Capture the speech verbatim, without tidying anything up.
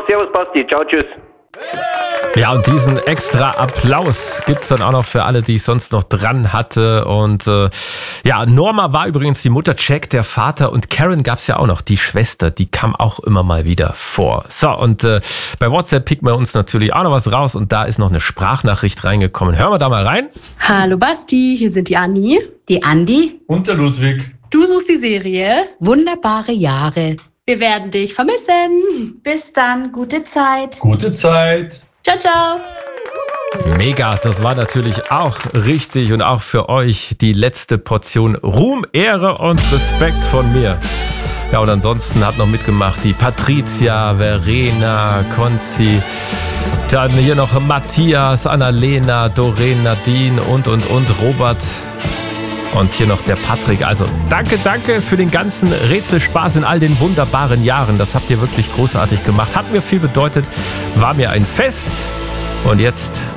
servus Basti, ciao, tschüss. Ja, und diesen extra Applaus gibt's dann auch noch für alle, die ich sonst noch dran hatte. Und äh, ja, Norma war übrigens die Mutter, Jack der Vater und Karen gab's ja auch noch, die Schwester, die kam auch immer mal wieder vor. So, und äh, bei WhatsApp picken wir uns natürlich auch noch was raus und da ist noch eine Sprachnachricht reingekommen. Hören wir da mal rein. Hallo Basti, hier sind die Anni. Die Andi. Und der Ludwig. Du suchst die Serie Wunderbare Jahre. Wir werden dich vermissen. Bis dann, gute Zeit. Gute Zeit. Ciao, ciao. Mega, das war natürlich auch richtig und auch für euch die letzte Portion Ruhm, Ehre und Respekt von mir. Ja, und ansonsten hat noch mitgemacht die Patricia, Verena, Konzi, dann hier noch Matthias, Annalena, Doreen, Nadine und, und, und Robert. Und hier noch der Patrick. Also danke, danke für den ganzen Rätselspaß in all den wunderbaren Jahren. Das habt ihr wirklich großartig gemacht. Hat mir viel bedeutet, war mir ein Fest. Und jetzt